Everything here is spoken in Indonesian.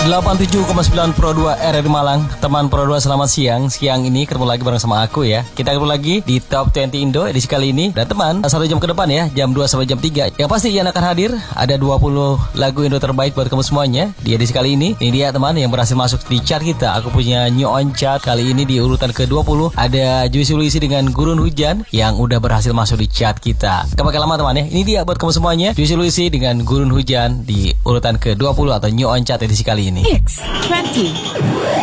87,9 Pro 2 RRI Malang. Teman Pro 2 selamat siang. Siang ini ketemu lagi bareng sama aku ya. Kita ketemu lagi di Top 20 Indo edisi kali ini. Dan teman, 1 jam ke depan ya, jam 2 sampai jam 3. Yang pasti Ian akan hadir. Ada 20 lagu Indo terbaik buat kamu semuanya di edisi kali ini. Ini dia teman yang berhasil masuk di chart kita. Aku punya New On Chart kali ini di urutan ke-20. Ada Juicy Luicy dengan Gurun Hujan yang udah berhasil masuk di chart kita. Gak pakai lama teman ya. Ini dia buat kamu semuanya. Juicy Luicy dengan Gurun Hujan di urutan ke-20 atau New On Chart edisi kali ini. X20